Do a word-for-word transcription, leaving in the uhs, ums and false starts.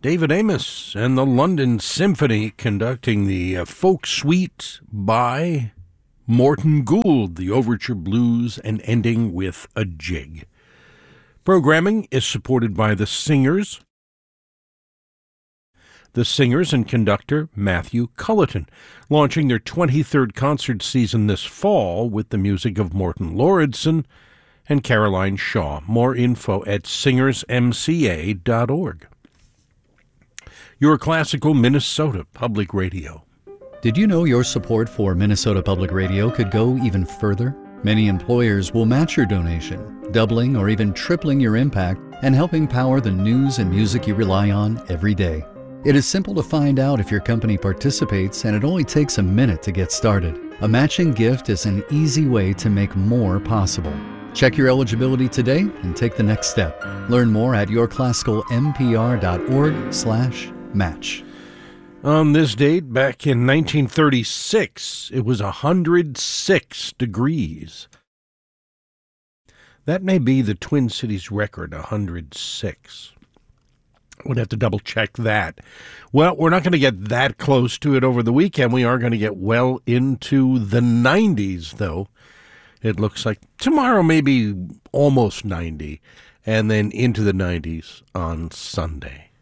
David Amos and the London Symphony conducting the uh, folk suite by Morton Gould, the Overture Blues, and ending with a jig. Programming is supported by the Singers, the Singers and conductor Matthew Culleton, launching their twenty-third concert season this fall with the music of Morton Lauridsen and Caroline Shaw. More info at singers m c a dot org. Your Classical Minnesota Public Radio. Did you know your support for Minnesota Public Radio could go even further? Many employers will match your donation, doubling or even tripling your impact and helping power the news and music you rely on every day. It is simple to find out if your company participates, and it only takes a minute to get started. A matching gift is an easy way to make more possible. Check your eligibility today and take the next step. Learn more at your classical m p r dot org slash match. On this date, back in nineteen thirty-six, it was one hundred six degrees. That may be the Twin Cities record, one hundred six. Would have to double check that. Well, we're not going to get that close to it over the weekend. We are going to get well into the nineties, though. It looks like tomorrow maybe almost ninety, and then into the nineties on Sunday.